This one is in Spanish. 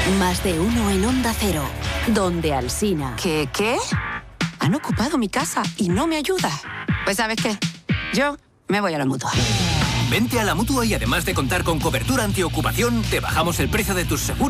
Más de uno en Onda Cero, donde Alsina. ¿Qué? Han ocupado mi casa y no me ayuda. Pues ¿sabes qué? Yo me voy a la Mutua. Vente a la Mutua y además de contar con cobertura antiocupación, te bajamos el precio de tus seguros.